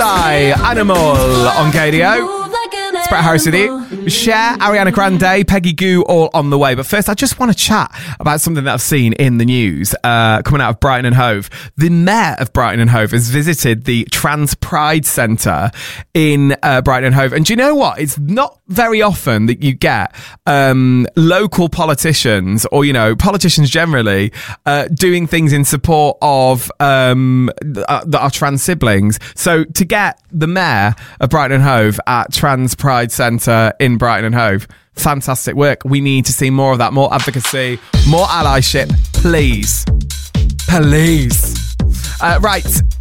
Psy, Animal on KDO. It's Brett Harris with you. Cher, Ariana Grande, Peggy Gou, all on the way. But first, I just want to chat about something that I've seen in the news coming out of Brighton and Hove. The mayor of Brighton and Hove has visited the Trans Pride Centre in Brighton and Hove. And do you know what? It's not very often that you get local politicians or, you know, politicians generally doing things in support of our trans siblings. So to get the mayor of Brighton and Hove at Trans Pride Centre in Brighton and Hove, fantastic work. We need to see more of that, more advocacy, more allyship, please. Right.